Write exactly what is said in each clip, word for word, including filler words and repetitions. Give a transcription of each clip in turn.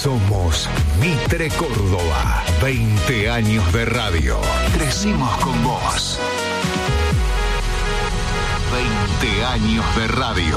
Somos Mitre Córdoba. veinte años de radio. Crecimos con vos. veinte años de radio.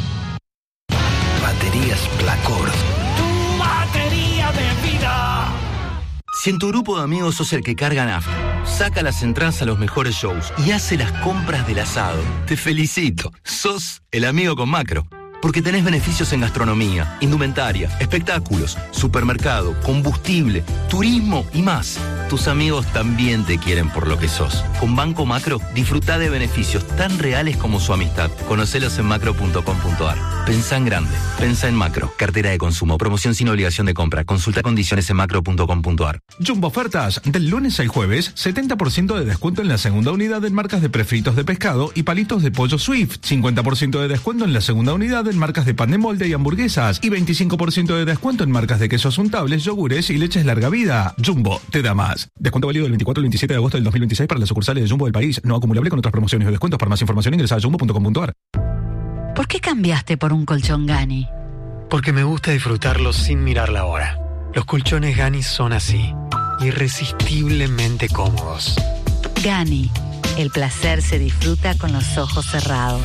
Baterías Placord. Tu batería de vida. Si en tu grupo de amigos sos el que carga nafta, saca las entradas a los mejores shows y hace las compras del asado, te felicito. Sos el amigo con Macro. Porque tenés beneficios en gastronomía, indumentaria, espectáculos, supermercado, combustible, turismo y más. Tus amigos también te quieren por lo que sos. Con Banco Macro, disfrutá de beneficios tan reales como su amistad. Conocelos en macro punto com punto a r. Pensá en grande. Pensá en Macro. Cartera de consumo. Promoción sin obligación de compra. Consulta condiciones en macro punto com punto a r. Jumbo Ofertas. Del lunes al jueves, setenta por ciento de descuento en la segunda unidad en marcas de prefritos de pescado y palitos de pollo Swift. cincuenta por ciento de descuento en la segunda unidad en marcas de pan de molde y hamburguesas. Y veinticinco por ciento de descuento en marcas de quesos untables, yogures y leches larga vida. Jumbo te da más. Descuento válido del veinticuatro al veintisiete de agosto del dos mil veintiséis para las sucursales de Jumbo del país. No acumulable con otras promociones o descuentos. Para más información ingresa a jumbo punto com punto a r. ¿Por qué cambiaste por un colchón Gani? Porque me gusta disfrutarlos sin mirar la hora. Los colchones Gani son así, irresistiblemente cómodos. Gani, el placer se disfruta con los ojos cerrados.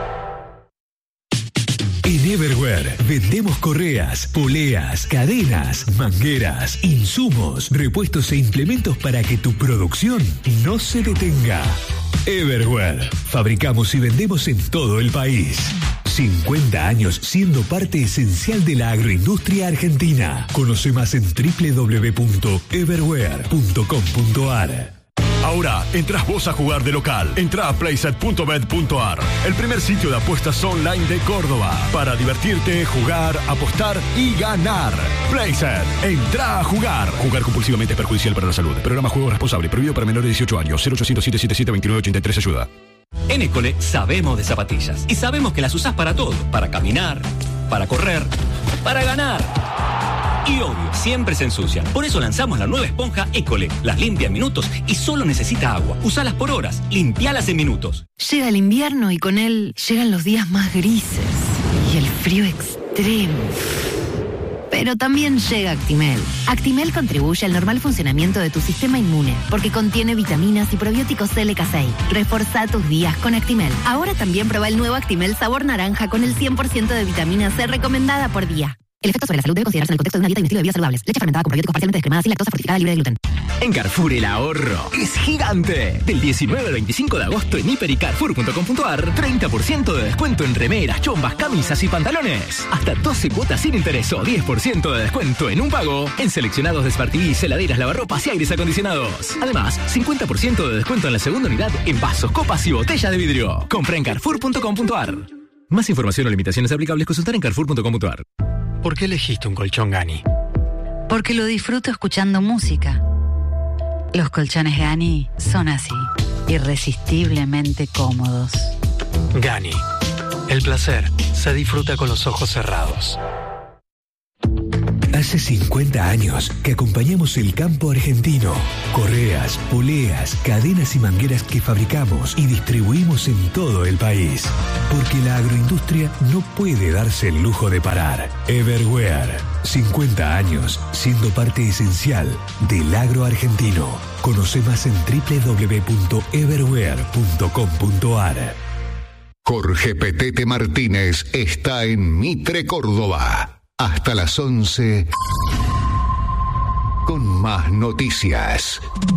En Everware vendemos correas, poleas, cadenas, mangueras, insumos, repuestos e implementos para que tu producción no se detenga. Everware. Fabricamos y vendemos en todo el país. cincuenta años siendo parte esencial de la agroindustria argentina. Conoce más en doble u doble u doble u punto everware punto com punto a r. Ahora, entras vos a jugar de local. Entra a playset punto bet punto a r, el primer sitio de apuestas online de Córdoba. Para divertirte, jugar, apostar y ganar. Playset, entra a jugar. Jugar compulsivamente es perjudicial para la salud. Programa Juego Responsable, prohibido para menores de dieciocho años. cero ochocientos, setecientos setenta y siete, veintinueve ochenta y tres, ayuda. En École sabemos de zapatillas y sabemos que las usás para todo. Para caminar, para correr, para ganar. Y obvio, siempre se ensucian. Por eso lanzamos la nueva esponja École. Las limpia en minutos y solo necesita agua. Usalas por horas. Limpialas en minutos. Llega el invierno y con él llegan los días más grises y el frío extremo. Pero también llega Actimel. Actimel contribuye al normal funcionamiento de tu sistema inmune porque contiene vitaminas y probióticos L K seis. Reforzá tus días con Actimel. Ahora también prueba el nuevo Actimel sabor naranja con el cien por ciento de vitamina C recomendada por día. El efecto sobre la salud debe considerarse en el contexto de una dieta y un estilo de vida saludables. Leche fermentada con probióticos parcialmente descremadas sin lactosa, fortificada, libre de gluten. En Carrefour el ahorro es gigante. Del diecinueve al veinticinco de agosto en hiper y carrefour punto com punto a r, treinta por ciento de descuento en remeras, chombas, camisas y pantalones. Hasta doce cuotas sin interés o diez por ciento de descuento en un pago en seleccionados Despartís, heladeras, lavarropas y aires acondicionados. Además, cincuenta por ciento de descuento en la segunda unidad en vasos, copas y botellas de vidrio. Compra en carrefour punto com punto a r. Más información o limitaciones aplicables consultar en carrefour punto com punto a r. ¿Por qué elegiste un colchón Gani? Porque lo disfruto escuchando música. Los colchones Gani son así, irresistiblemente cómodos. Gani, el placer se disfruta con los ojos cerrados. Hace cincuenta años que acompañamos el campo argentino. Correas, poleas, cadenas y mangueras que fabricamos y distribuimos en todo el país. Porque la agroindustria no puede darse el lujo de parar. Everware. cincuenta años siendo parte esencial del agro argentino. Conoce más en doble u doble u doble u punto everware punto com punto a r. Jorge Petete Martínez está en Mitre Córdoba. Hasta las once con más noticias.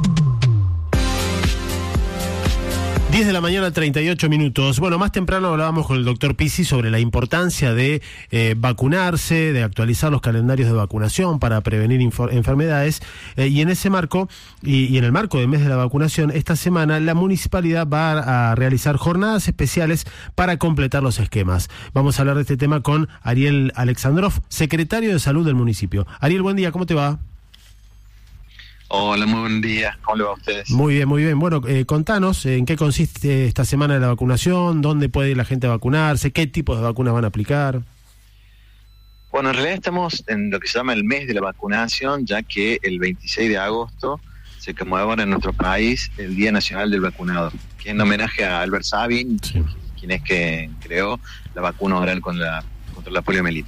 diez de la mañana, treinta y ocho minutos. Bueno, más temprano hablábamos con el doctor Pizzi sobre la importancia de eh, vacunarse, de actualizar los calendarios de vacunación para prevenir infor- enfermedades. Eh, y en ese marco, y, y en el marco del mes de la vacunación, esta semana la municipalidad va a, a realizar jornadas especiales para completar los esquemas. Vamos a hablar de este tema con Ariel Alexandrov, secretario de Salud del municipio. Ariel, buen día, ¿cómo te va? Hola, muy buen día. ¿Cómo le va a ustedes? Muy bien, muy bien. Bueno, eh, contanos en qué consiste esta semana de la vacunación, dónde puede ir la gente a vacunarse, qué tipos de vacunas van a aplicar. Bueno, en realidad estamos en lo que se llama el mes de la vacunación, ya que el veintiséis de agosto se conmemora en nuestro país el Día Nacional del Vacunador, que es en homenaje a Albert Sabin, sí. quien es que creó la vacuna oral contra la, contra la poliomielitis.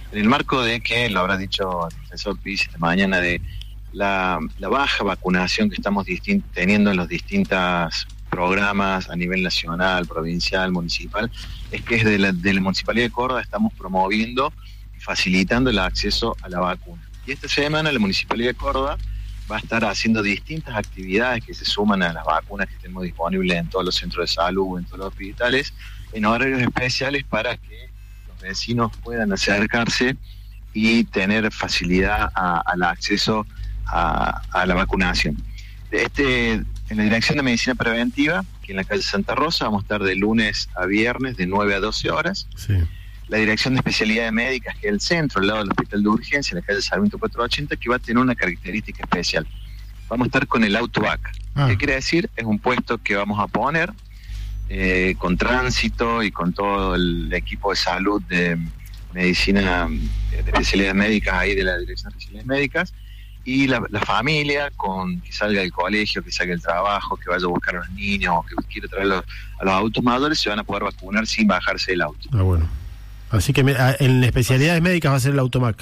en el marco de que, lo habrá dicho el profesor Piz esta mañana, de la, la baja vacunación que estamos distin- teniendo en los distintos programas a nivel nacional, provincial, municipal, es que desde la, de la Municipalidad de Córdoba estamos promoviendo y facilitando el acceso a la vacuna. Y esta semana la Municipalidad de Córdoba va a estar haciendo distintas actividades que se suman a las vacunas que tenemos disponibles en todos los centros de salud, en todos los hospitales, en horarios especiales para que los vecinos puedan acercarse y tener facilidad a, al acceso a, a la vacunación. Este, en la Dirección de Medicina Preventiva, que en la calle Santa Rosa, vamos a estar de lunes a viernes de nueve a doce horas. Sí. La Dirección de Especialidades Médicas, que es el centro, al lado del Hospital de Urgencia, en la calle Sarmiento cuatrocientos ochenta, que va a tener una característica especial. Vamos a estar con el AutoVac. Ah. ¿Qué quiere decir? Es un puesto que vamos a poner eh, con tránsito y con todo el equipo de salud de medicina, de especialidades médicas ahí de la Dirección de Especialidades Médicas, y la, la familia, con que salga del colegio, que salga del trabajo, que vaya a buscar a los niños, o que quiera traer los, a los adultos mayores, se van a poder vacunar sin bajarse del auto. Ah, bueno. Así que me, en especialidades médicas va a ser el AutoVac.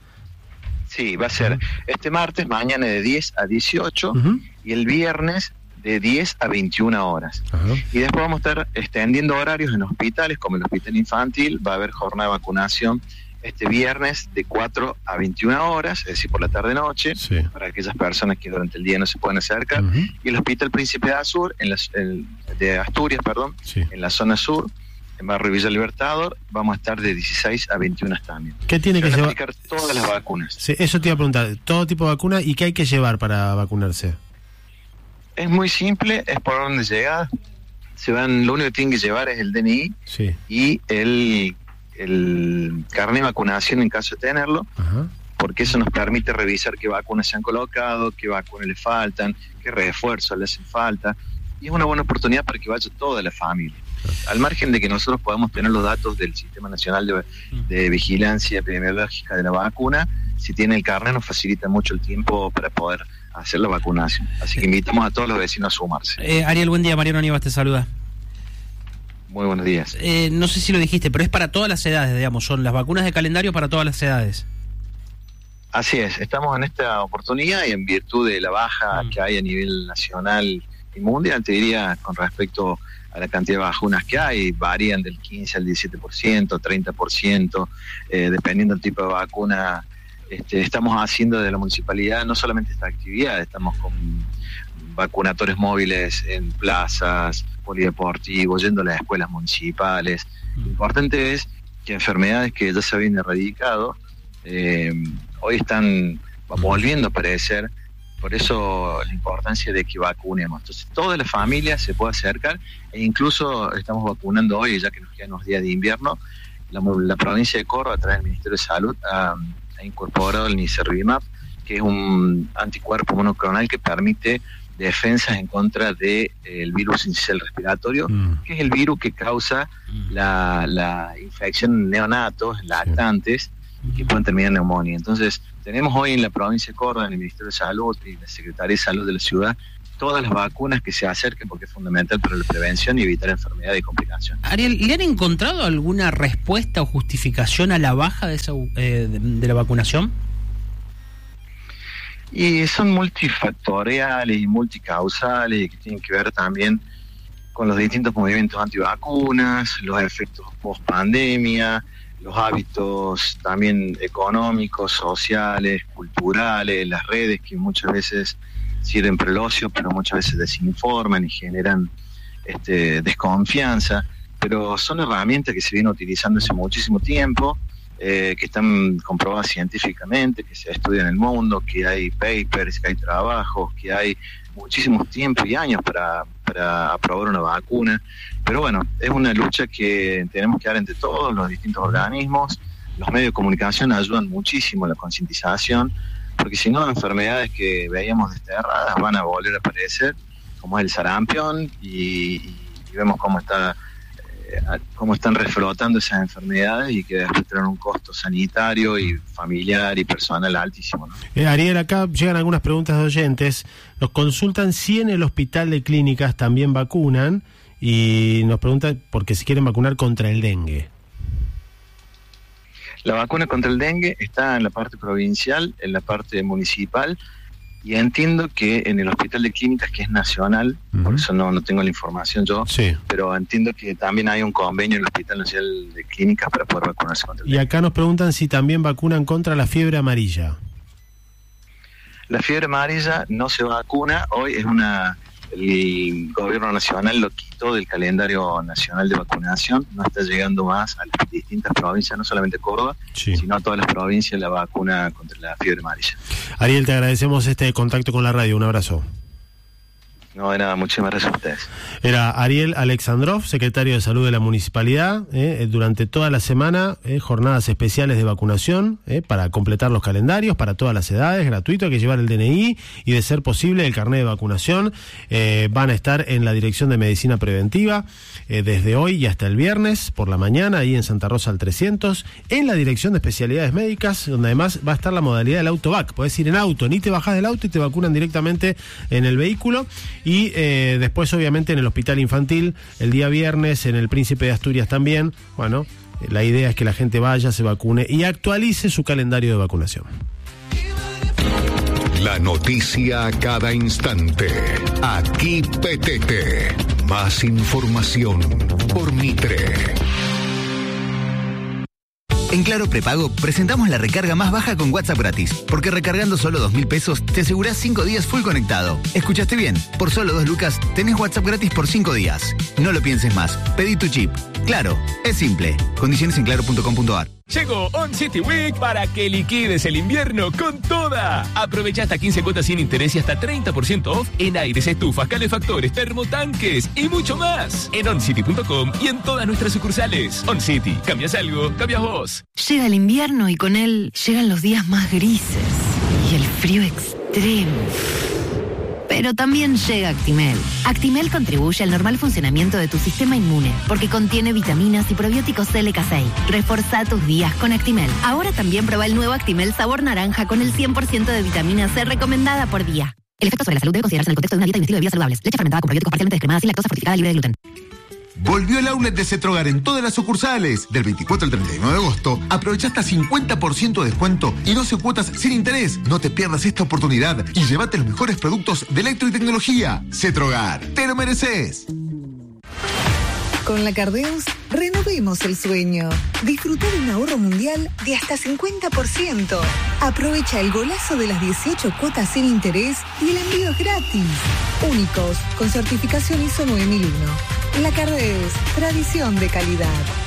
Sí, va a ser uh-huh. este martes, mañana de diez a dieciocho, uh-huh. y el viernes de diez a veintiuna horas. Uh-huh. Y después vamos a estar extendiendo horarios en hospitales, como el Hospital Infantil. Va a haber jornada de vacunación este viernes de cuatro a veintiuna horas, es decir, por la tarde-noche, sí. para aquellas personas que durante el día no se pueden acercar. Uh-huh. Y el Hospital Príncipe de Azur, en la, el, de Asturias, perdón, sí. en la zona sur, en Barrio Villa Libertador, vamos a estar de dieciséis a veintiuna también. ¿Qué tiene se que llevar? Aplicar todas las vacunas. Sí, eso te iba a preguntar, todo tipo de vacuna, ¿y qué hay que llevar para vacunarse? Es muy simple, es por orden de llegada. Se van, lo único que tienen que llevar es el D N I sí. y el, el carnet de vacunación en caso de tenerlo, ajá. porque eso nos permite revisar qué vacunas se han colocado, qué vacunas le faltan, qué refuerzos le hacen falta, y es una buena oportunidad para que vaya toda la familia. Al margen de que nosotros podamos tener los datos del Sistema Nacional de, de Vigilancia Epidemiológica de la Vacuna, si tiene el carnet nos facilita mucho el tiempo para poder hacer la vacunación. Así que invitamos a todos los vecinos a sumarse. Eh, Ariel, buen día. Mariano Nivas te saluda. Muy buenos días. Eh, no sé si lo dijiste, pero es para todas las edades, digamos. Son las vacunas de calendario para todas las edades. Así es. Estamos en esta oportunidad y en virtud de la baja mm. que hay a nivel nacional y mundial, te diría, con respecto a la cantidad de vacunas que hay, varían del quince al diecisiete por ciento, treinta por ciento, eh, dependiendo del tipo de vacuna. Este, estamos haciendo de la municipalidad no solamente esta actividad, estamos con vacunadores móviles en plazas, polideportivos, yendo a las escuelas municipales. Lo importante es que enfermedades que ya se habían erradicado, eh, hoy están volviendo a aparecer. Por eso la importancia de que vacunemos. Entonces, toda la familia se puede acercar, e incluso estamos vacunando hoy, ya que nos quedan unos días de invierno. La, la provincia de Córdoba, a través del Ministerio de Salud, ha, ha incorporado el Nicervimab, que es un anticuerpo monoclonal que permite defensas en contra del de, eh, virus incisional respiratorio, mm. que es el virus que causa mm. la, la infección en neonatos, lactantes, sí. que pueden terminar en neumonía. Entonces, tenemos hoy en la provincia de Córdoba, en el Ministerio de Salud y la Secretaría de Salud de la ciudad, todas las vacunas que se acerquen, porque es fundamental para la prevención y evitar enfermedades y complicaciones. Ariel, ¿le han encontrado alguna respuesta o justificación a la baja de, esa, eh, de, de la vacunación? Y son multifactoriales y multicausales, que tienen que ver también con los distintos movimientos antivacunas, los efectos post-pandemia, los hábitos también económicos, sociales, culturales, las redes que muchas veces sirven para el ocio, pero muchas veces desinforman y generan este, desconfianza. Pero son herramientas que se vienen utilizando hace muchísimo tiempo, eh, que están comprobadas científicamente, que se estudian en el mundo, que hay papers, que hay trabajos, que hay muchísimos tiempos y años para, para aprobar una vacuna. Pero bueno, es una lucha que tenemos que dar entre todos los distintos organismos. Los medios de comunicación ayudan muchísimo a la concientización, porque si no, enfermedades que veíamos desterradas van a volver a aparecer, como es el sarampión, y, y vemos cómo está eh, cómo están reflotando esas enfermedades y que después tienen un costo sanitario y familiar y personal altísimo, ¿no? Eh, Ariel, acá llegan algunas preguntas de oyentes. Nos consultan si en el hospital de clínicas también vacunan, y nos preguntan porque si quieren vacunar contra el dengue. La vacuna contra el dengue está en la parte provincial, en la parte municipal, y entiendo que en el Hospital de Clínicas, que es nacional, uh-huh. por eso no, no tengo la información yo, sí. pero entiendo que también hay un convenio en el Hospital Nacional de Clínicas para poder vacunarse contra el dengue. Y acá nos preguntan si también vacunan contra la fiebre amarilla. La fiebre amarilla no se vacuna, hoy es una... El gobierno nacional lo quitó del calendario nacional de vacunación, no está llegando más a las distintas provincias, no solamente Córdoba, sí. sino a todas las provincias la vacuna contra la fiebre amarilla. Ariel, te agradecemos este contacto con la radio, un abrazo. No, de nada, muchísimas gracias a ustedes. Era Ariel Alexandrov, secretario de Salud de la Municipalidad. Eh, durante toda la semana, eh, jornadas especiales de vacunación eh, para completar los calendarios, para todas las edades, gratuito, hay que llevar el D N I y, de ser posible, el carnet de vacunación. Eh, van a estar en la Dirección de Medicina Preventiva eh, desde hoy y hasta el viernes por la mañana, ahí en Santa Rosa al trescientos, en la Dirección de Especialidades Médicas, donde además va a estar la modalidad del autovac. Podés ir en auto, ni te bajás del auto y te vacunan directamente en el vehículo. Y eh, después, obviamente, en el Hospital Infantil, el día viernes, en el Príncipe de Asturias también. Bueno, la idea es que la gente vaya, se vacune y actualice su calendario de vacunación. La noticia a cada instante. Aquí P T T. Más información por Mitre. En Claro Prepago presentamos la recarga más baja con WhatsApp gratis, porque recargando solo dos mil pesos te asegurás cinco días full conectado. ¿Escuchaste bien? Por solo dos lucas tenés WhatsApp gratis por cinco días. No lo pienses más. Pedí tu chip. Claro, es simple. Condiciones en claro punto com punto a r. Llegó On City Week para que liquides el invierno con toda. Aprovecha hasta quince cuotas sin interés y hasta treinta por ciento off en aires, estufas, calefactores, termotanques y mucho más. En on city punto com y en todas nuestras sucursales. On City, cambias algo, cambias vos. Llega el invierno y con él llegan los días más grises y el frío extremo. Pero también llega Actimel. Actimel contribuye al normal funcionamiento de tu sistema inmune porque contiene vitaminas y probióticos L K seis. Reforzá tus días con Actimel. Ahora también prueba el nuevo Actimel sabor naranja con el cien por ciento de vitamina C recomendada por día. El efecto sobre la salud debe considerarse en el contexto de una dieta y un estilo de vida saludables. Leche fermentada con probióticos parcialmente descremada sin lactosa fortificada libre de gluten. Volvió el outlet de Cetrogar en todas las sucursales. Del veinticuatro al treinta y nueve de agosto, aprovecha hasta cincuenta por ciento de descuento y doce cuotas sin interés. No te pierdas esta oportunidad y llévate los mejores productos de electro y tecnología. Cetrogar, te lo mereces. Con la Cardeus, renovemos el sueño. Disfruta de un ahorro mundial de hasta cincuenta por ciento. Aprovecha el golazo de las dieciocho cuotas sin interés y el envío es gratis. Únicos, con certificación I S O nueve mil uno. La Cardeus, tradición de calidad.